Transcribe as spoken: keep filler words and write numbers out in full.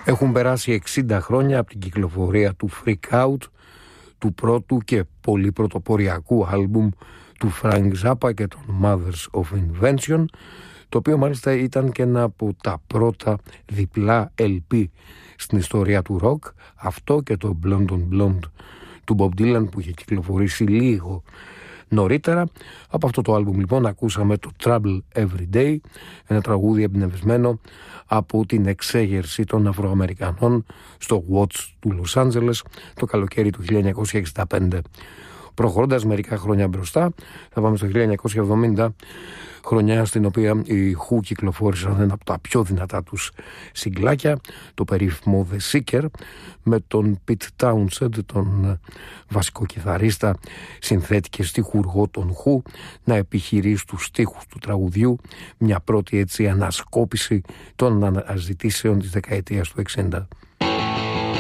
Έχουν περάσει εξήντα χρόνια από την κυκλοφορία του Freak Out, του πρώτου και πολύ πρωτοποριακού άλμπουμ του Frank Zappa και των Mothers of Invention, το οποίο μάλιστα ήταν και ένα από τα πρώτα διπλά ελ πι στην ιστορία του ροκ, αυτό και το Blonde on Blonde του Bob Dylan που είχε κυκλοφορήσει λίγο νωρίτερα. Από αυτό το άλμπουμ λοιπόν ακούσαμε το Trouble Every Day, ένα τραγούδι εμπνευσμένο από την εξέγερση των Αφροαμερικανών στο Watts του Λος Άντζελες το καλοκαίρι του χίλια εννιακόσια εξήντα πέντε. Προχωρώντας μερικά χρόνια μπροστά, θα πάμε στο χίλια εννιακόσια εβδομήντα, χρονιά στην οποία οι Who κυκλοφόρησαν ένα από τα πιο δυνατά τους συγκλάκια, το περίφημο The Seeker, με τον Pete Townshend, τον βασικό κιθαρίστα, συνθέτη και στιχουργό των Who, να επιχειρεί στους στίχους του τραγουδιού μια πρώτη έτσι ανασκόπηση των αναζητήσεων της δεκαετίας του εξήντα.